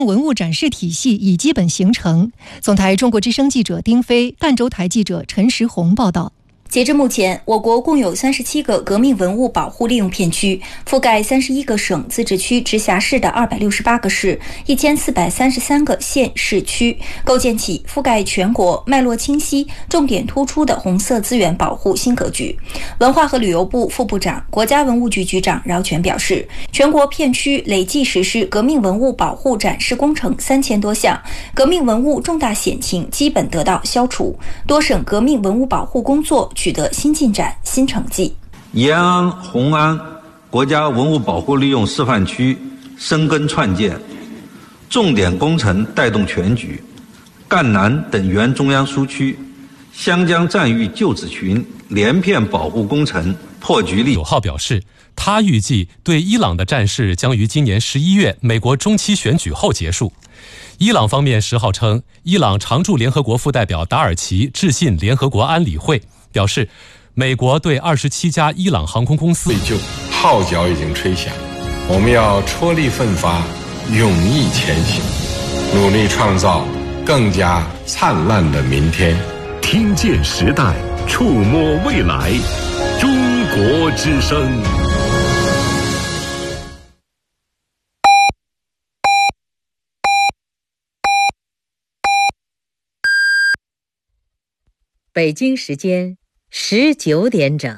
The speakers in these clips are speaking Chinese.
文物展示体系已基本形成。总台中国之声记者丁飞、赣州台记者陈石红报道。 截至目前，我国共有37个革命文物保护利用片区，覆盖31个省、自治区、直辖市的268个市，1433个县市区，构建起覆盖全国、脉络清晰、重点突出的红色资源保护新格局。文化和旅游部副部长、国家文物局局长饶全表示，全国片区累计实施革命文物保护展示工程3000多项，革命文物重大险情基本得到消除，多省革命文物保护工作取得新进展、新成绩。 延安、红安国家文物保护利用示范区深耕创建，重点工程带动全局。赣南等原中央苏区、湘江战役旧址群连片保护工程破局立。 9号表示，他预计对伊朗的战事将于今年11月美国中期选举后结束。伊朗方面10号称，伊朗常驻联合国副代表达尔奇致信联合国安理会，表示美国对27家伊朗航空公司内疚号角已经吹响，我们要踔厉奋发，勇毅前行，努力创造更加灿烂的明天。 听见时代，触摸未来，中国之声。 北京时间19点整。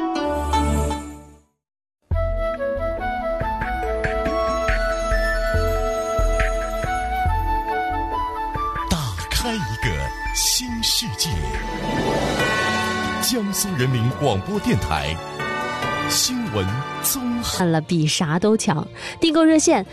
打开一个新世界。江苏人民广播电台新闻综合。 看了比啥都强，订购热线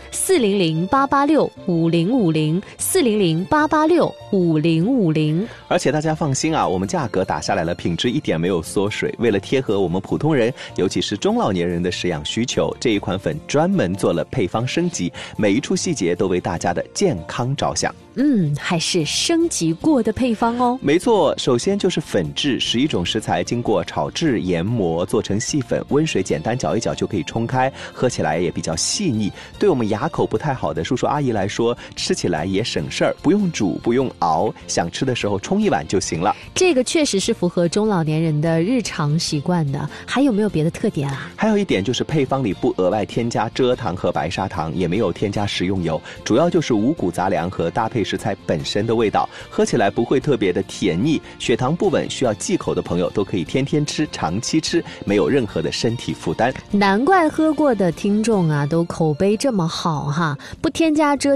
400-886-5050，400-886-5050。 而且大家放心啊，我们价格打下来了，品质一点没有缩水。为了贴合我们普通人，尤其是中老年人的食养需求，这一款粉专门做了配方升级，每一处细节都为大家的健康着想。 还是升级过的配方哦。 没错，首先就是粉质，11种食材经过炒制、研磨，做成细粉，温水简单搅一搅就可以冲开，喝起来也比较细腻。对我们牙口不太好的叔叔阿姨来说，吃起来也省事儿，不用煮，不用熬，想吃的时候冲一碗就行了。 这个确实是符合中老年人的日常习惯的。还有没有别的特点啊？ 还有一点就是配方里不额外添加蔗糖和白砂糖，也没有添加食用油，主要就是五谷杂粮和搭配食材本身的味道，喝起来不会特别的甜腻。血糖不稳需要忌口的朋友都可以天天吃，长期吃，没有任何的身体负担。 难怪喝过的听众啊都口碑这么好哈，不添加蔗